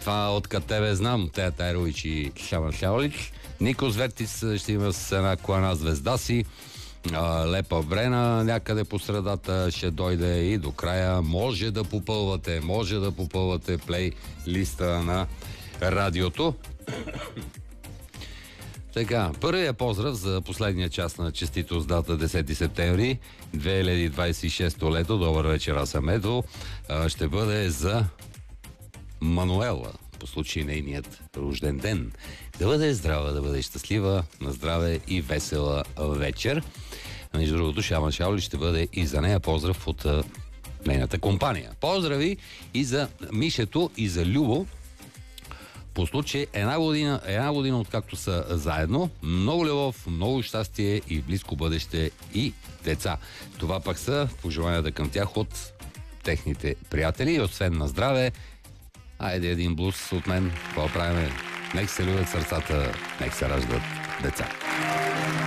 Това откъде тебе знам. Теята Ерович и Шаман Шаолич. Никос Вертис ще има с една колана звезда си. Лепа Брена някъде по средата ще дойде и до края може да попълвате плейлиста на радиото. Така, първият поздрав за последния час на честито с дата 10 септември 2026 лето. Добър вечер, аз съм Едо. Ще бъде за Мануела, по случай нейният рожден ден. Да бъде здрава, да бъде щастлива, на здраве и весела вечер. Между другото, Шаман Шаоли ще бъде и за нея поздрав от нейната компания. Поздрави и за Мишето, и за Любо. По случай една година откакто са заедно. Много любов, много щастие и близко бъдеще и деца. Това пък са пожеланията към тях от техните приятели. И освен на здраве, айде един блуз от мен. Това правим. Нека се любят сърцата, нека се раждат деца.